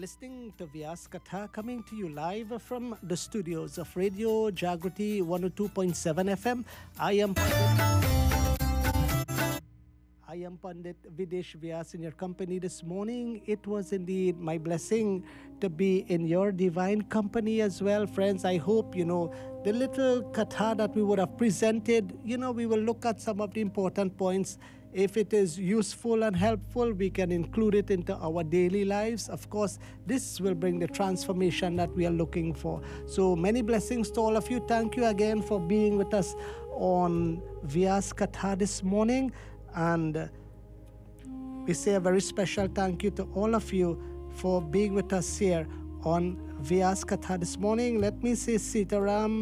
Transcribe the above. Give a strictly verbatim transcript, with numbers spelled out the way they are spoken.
listening to Vyas Katha coming to you live from the studios of Radio Jagriti one oh two point seven F M. I am I am Pandit Videsh Vyas in your company this morning. It was indeed my blessing to be in your divine company as well, friends. I hope, you know, the little katha that we would have presented, you know, we will look at some of the important points. If it is useful and helpful, we can include it into our daily lives. Of course, this will bring the transformation that we are looking for. So many blessings to all of you. Thank you again for being with us on Vyas Katha this morning. And we say a very special thank you to all of you for being with us here on Vyas Katha this morning. Let me say Sitaram